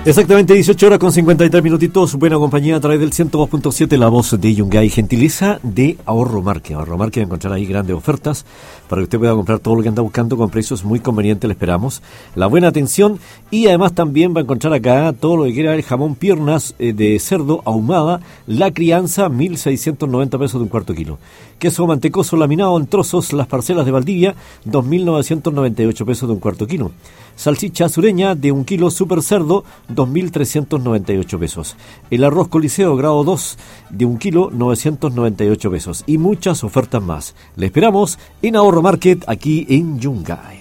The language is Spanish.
Exactamente 18 horas con 53 minutitos, buena compañía a través del 102.7, la voz de Yungay, gentileza de Ahorro Market. Ahorro Market va a encontrar ahí grandes ofertas para que usted pueda comprar todo lo que anda buscando con precios muy convenientes, le esperamos. La buena atención y además también va a encontrar acá todo lo que quiera, el jamón piernas de cerdo ahumada, la crianza, 1.690 pesos de un cuarto kilo. Queso mantecoso laminado en trozos, las parcelas de Valdivia, 2.998 pesos de un cuarto kilo. Salchicha sureña de 1 kilo super cerdo, 2.398 pesos. El arroz coliseo grado 2 de 1 kilo, 998 pesos. Y muchas ofertas más. Le esperamos en Ahorro Market aquí en Yungay.